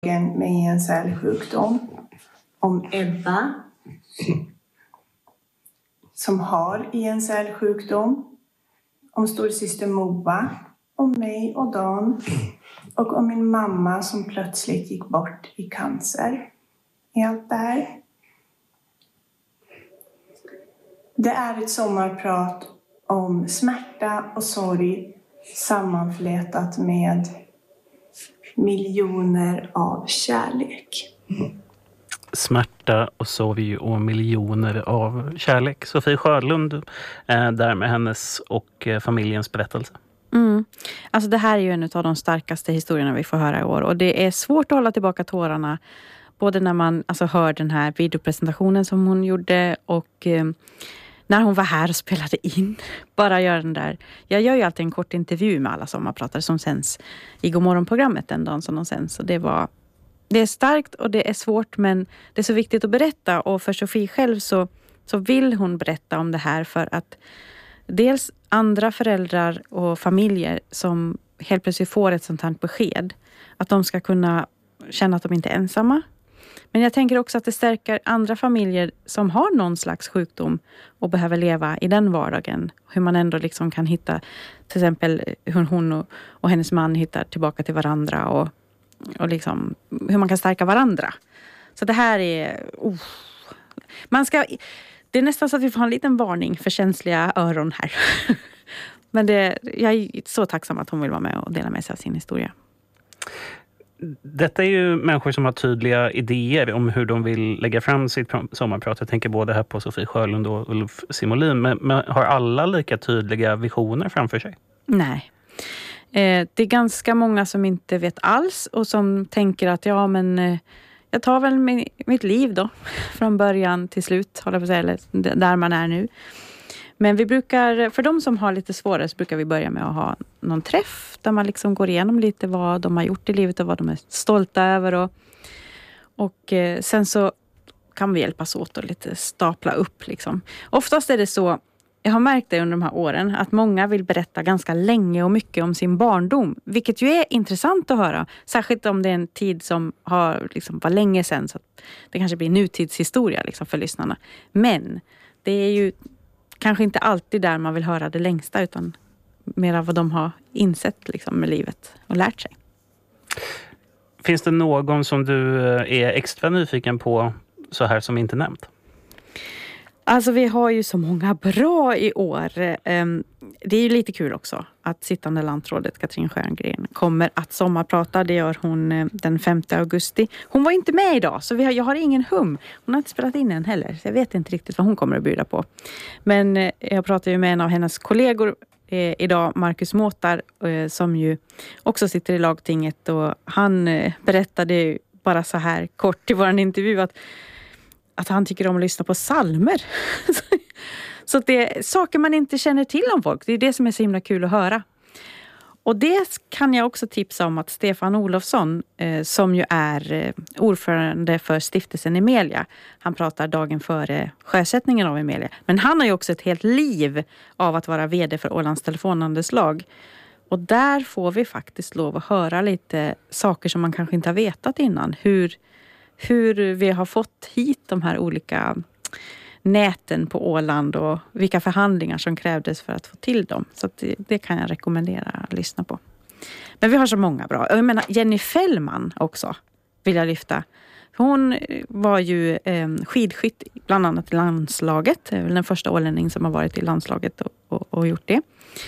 med en cellsjukdom. Om Ebba som har en cellsjukdom. Om storsyster Moa. Om mig och Dan. Och om min mamma som plötsligt gick bort i cancer. I allt det här. Det är ett sommarprat om smärta och sorg sammanflätat med miljoner av kärlek. Smärta och sorg och miljoner av kärlek. Sofie Sjölund där med hennes och familjens berättelse. Alltså det här är ju en av de starkaste historierna vi får höra i år. Och det är svårt att hålla tillbaka tårarna. Både när man hör den här videopresentationen som hon gjorde och när hon var här och spelade in. Bara gör den där. Jag gör ju alltid en kort intervju med alla sommarpratare som sänds i Godmorgon-programmet den dagen som de sänds. Och det är starkt och det är svårt, men det är så viktigt att berätta. Och för Sofie själv så vill hon berätta om det här för att dels andra föräldrar och familjer som helt plötsligt får ett sånt här besked, att de ska kunna känna att de inte är ensamma. Men jag tänker också att det stärker andra familjer som har någon slags sjukdom och behöver leva i den vardagen. Hur man ändå liksom kan hitta, till exempel hur hon och hennes man hittar tillbaka till varandra och liksom hur man kan stärka varandra. Så det här är... Det är nästan så att vi får ha en liten varning för känsliga öron här. Men jag är så tacksam att hon vill vara med och dela med sig av sin historia. Detta är ju människor som har tydliga idéer om hur de vill lägga fram sitt sommarprat. Jag tänker både här på Sofie Sjölund och Ulf Simolin. Men har alla lika tydliga visioner framför sig? Nej. Det är ganska många som inte vet alls och som tänker att jag tar väl mitt liv då. Från början till slut, håller jag på att säga, eller där man är nu. Men vi brukar, för de som har lite svårare så brukar vi börja med att ha någon träff där man liksom går igenom lite vad de har gjort i livet och vad de är stolta över. Och sen så kan vi hjälpas åt och lite stapla upp liksom. Oftast är det så, jag har märkt det under de här åren, att många vill berätta ganska länge och mycket om sin barndom. Vilket ju är intressant att höra. Särskilt om det är en tid som var länge sedan, så att det kanske blir nutidshistoria liksom för lyssnarna. Men det är ju kanske inte alltid där man vill höra det längsta, utan mer av vad de har insett liksom med livet och lärt sig. Finns det någon som du är extra nyfiken på så här som inte nämnt? Alltså vi har ju så många bra i år. Det är ju lite kul också att sittande landrådet Katrin Stjärngren kommer att sommarprata. Det gör hon den 5 augusti. Hon var inte med idag så jag har ingen hum. Hon har inte spelat in än heller. Så jag vet inte riktigt vad hon kommer att bjuda på. Men jag pratar ju med en av hennes kollegor idag, Marcus Måtar, som ju också sitter i lagtinget. Och han berättade bara så här kort i vår intervju att han tycker om att lyssna på psalmer. Så det är saker man inte känner till om folk. Det är det som är så himla kul att höra. Och det kan jag också tipsa om att Stefan Olofsson, som ju är ordförande för stiftelsen Emelia. Han pratar dagen före sjösättningen av Emelia. Men han har ju också ett helt liv av att vara vd för Ålands telefonhandelslag. Och där får vi faktiskt lov att höra lite saker som man kanske inte har vetat innan. Hur vi har fått hit de här olika näten på Åland och vilka förhandlingar som krävdes för att få till dem. Så att det kan jag rekommendera att lyssna på. Men vi har så många bra. Jag menar, Jenny Fällman också vill jag lyfta. Hon var ju skidskytt bland annat i landslaget. Den första ålänning som har varit i landslaget och gjort det.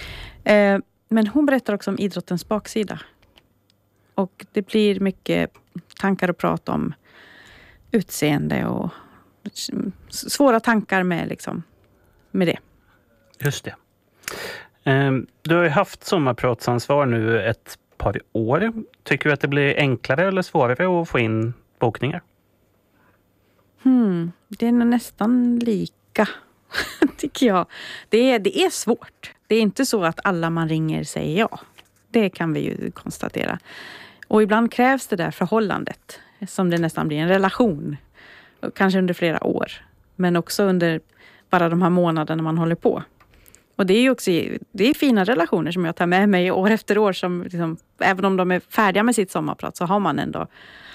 Men hon berättar också om idrottens baksida. Och det blir mycket tankar att prata om utseende och svåra tankar med det. Just det. Du har ju haft sommarpratsansvar nu ett par år. Tycker du att det blir enklare eller svårare att få in bokningar? Det är nog nästan lika, tycker jag. Det är svårt. Det är inte så att alla man ringer säger ja. Det kan vi ju konstatera. Och ibland krävs det där förhållandet som det nästan blir en relation. Kanske under flera år. Men också under bara de här månaderna man håller på. Och det är ju också det är fina relationer som jag tar med mig år efter år. Som även om de är färdiga med sitt sommarprat så har man ändå